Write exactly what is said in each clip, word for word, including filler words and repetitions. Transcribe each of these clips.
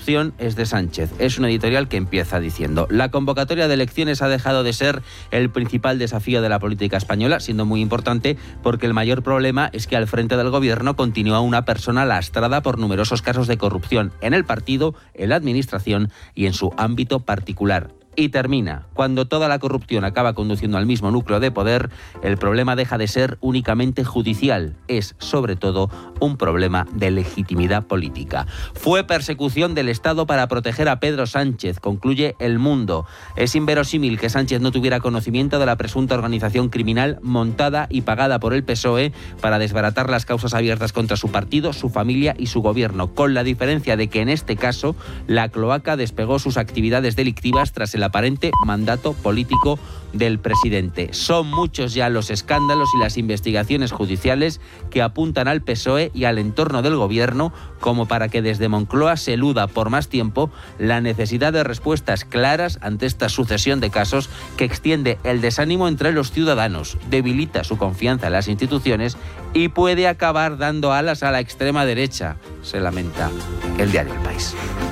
corrupción es de Sánchez. Es una editorial que empieza diciendo: la convocatoria de elecciones ha dejado de ser el principal desafío de la política española, siendo muy importante porque el mayor problema es que al frente del gobierno continúa una persona lastrada por numerosos casos de corrupción en el partido, en la administración y en su ámbito particular. Y termina: cuando toda la corrupción acaba conduciendo al mismo núcleo de poder, el problema deja de ser únicamente judicial. Es, sobre todo, un problema de legitimidad política. Fue persecución del Estado para proteger a Pedro Sánchez, concluye El Mundo. Es inverosímil que Sánchez no tuviera conocimiento de la presunta organización criminal montada y pagada por el P S O E para desbaratar las causas abiertas contra su partido, su familia y su gobierno, con la diferencia de que en este caso la cloaca despegó sus actividades delictivas tras el aparente mandato político del presidente. Son muchos ya los escándalos y las investigaciones judiciales que apuntan al P S O E y al entorno del gobierno como para que desde Moncloa se eluda por más tiempo la necesidad de respuestas claras ante esta sucesión de casos que extiende el desánimo entre los ciudadanos, debilita su confianza en las instituciones y puede acabar dando alas a la extrema derecha, se lamenta el diario El País.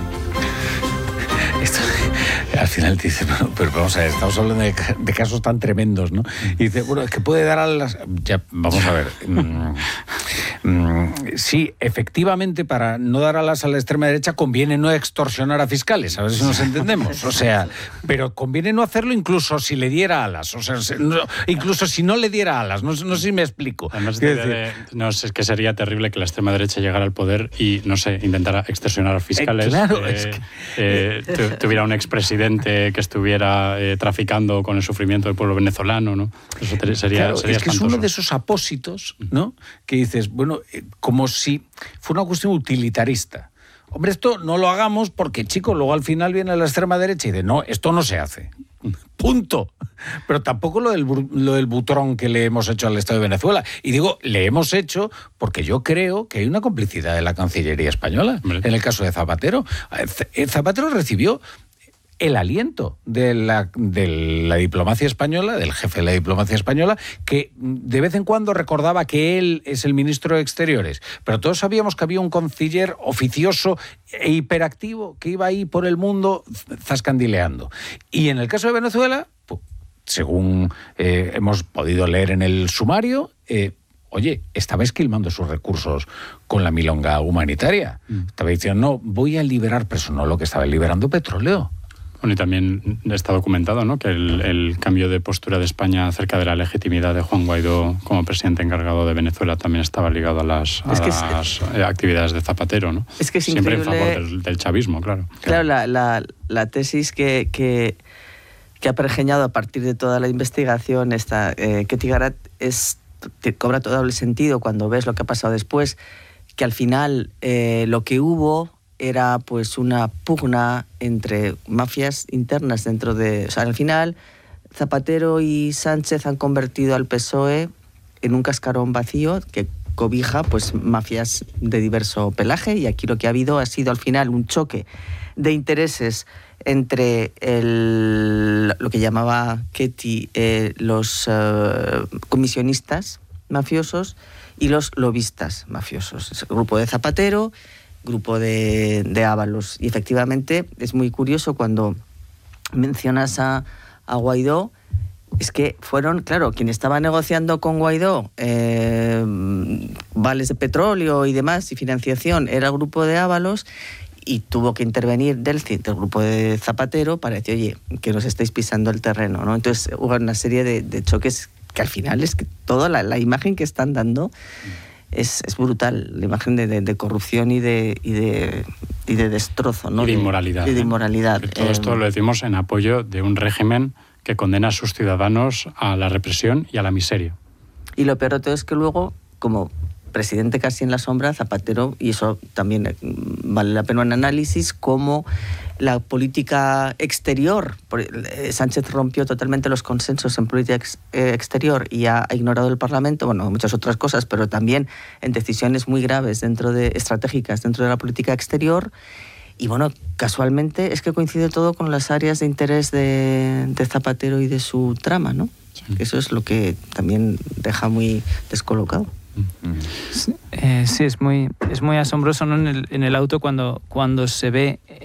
Esto, al final dice, bueno, pero vamos a ver, estamos hablando de, de casos tan tremendos, ¿no? Y dice, bueno, es que puede dar a las... Ya, vamos a ver. Mm, mm, sí, efectivamente, para no dar alas a la extrema derecha conviene no extorsionar a fiscales, a ver si nos entendemos. O sea, pero conviene no hacerlo incluso si le diera alas. O sea, no, incluso si no le diera alas. No, no sé si me explico. Además, de, de, no sé, es que sería terrible que la extrema derecha llegara al poder y, no sé, intentara extorsionar a fiscales. Eh, claro, eh, es que... Eh, tu, tuviera un expresidente que estuviera eh, traficando con el sufrimiento del pueblo venezolano, ¿no? Eso te, sería, claro, sería es que espantoso. es uno de esos apósitos, ¿no? Que dices, bueno, eh, como si fuera una cuestión utilitarista. Hombre, esto no lo hagamos porque, chicos, luego al final viene la extrema derecha y dice, no, esto no se hace. Punto. Pero tampoco lo del, lo del butrón que le hemos hecho al Estado de Venezuela. Y digo, le hemos hecho porque yo creo que hay una complicidad de la Cancillería española. Hombre. En el caso de Zapatero. Zapatero recibió el aliento de la, de la diplomacia española, del jefe de la diplomacia española, que de vez en cuando recordaba que él es el ministro de Exteriores, pero todos sabíamos que había un canciller oficioso e hiperactivo que iba ahí por el mundo zascandileando. Y en el caso de Venezuela, pues, según eh, hemos podido leer en el sumario, eh, oye, estaba esquilmando sus recursos con la milonga humanitaria. Mm. Estaba diciendo, no, voy a liberar preso, no, lo que estaba liberando petróleo. Bueno, y también está documentado, ¿no?, que el, el cambio de postura de España acerca de la legitimidad de Juan Guaidó como presidente encargado de Venezuela también estaba ligado a las, a es las es, actividades de Zapatero, ¿no? Es que es siempre increíble, en favor del, del chavismo, claro. Claro, la, la, la tesis que, que, que ha pergeñado a partir de toda la investigación esta eh, Ketty Garat es, te cobra todo el sentido cuando ves lo que ha pasado después, que al final eh, lo que hubo era pues una pugna entre mafias internas dentro de... O sea, al final Zapatero y Sánchez han convertido al P S O E en un cascarón vacío que cobija pues mafias de diverso pelaje, y aquí lo que ha habido ha sido al final un choque de intereses entre el, lo que llamaba Ketty eh, los eh, comisionistas mafiosos y los lobistas mafiosos. Es el grupo de Zapatero, grupo de, de Ábalos. Y efectivamente es muy curioso cuando mencionas a, a Guaidó, es que fueron, claro, quien estaba negociando con Guaidó eh, vales de petróleo y demás y financiación era el grupo de Ábalos, y tuvo que intervenir del, del grupo de Zapatero para decir, oye, que nos estáis pisando el terreno, ¿no? Entonces hubo una serie de, de choques que al final es que toda la, la imagen que están dando Es, es brutal, la imagen de, de, de corrupción y de, y de, y de destrozo, ¿no? Y de inmoralidad. Y de inmoralidad. ¿eh? Todo esto eh, lo decimos en apoyo de un régimen que condena a sus ciudadanos a la represión y a la miseria. Y lo peor de todo es que luego, como presidente casi en la sombra, Zapatero, y eso también vale la pena un análisis, como la política exterior, Sánchez rompió totalmente los consensos en política ex, eh, exterior y ha, ha ignorado el Parlamento, bueno, muchas otras cosas, pero también en decisiones muy graves dentro de estratégicas dentro de la política exterior. Y bueno, casualmente es que coincide todo con las áreas de interés de, de Zapatero y de su trama, ¿no? Sí. Eso es lo que también deja muy descolocado. Sí, eh, sí, es muy, es muy asombroso, ¿no? En el, en el auto cuando, cuando se ve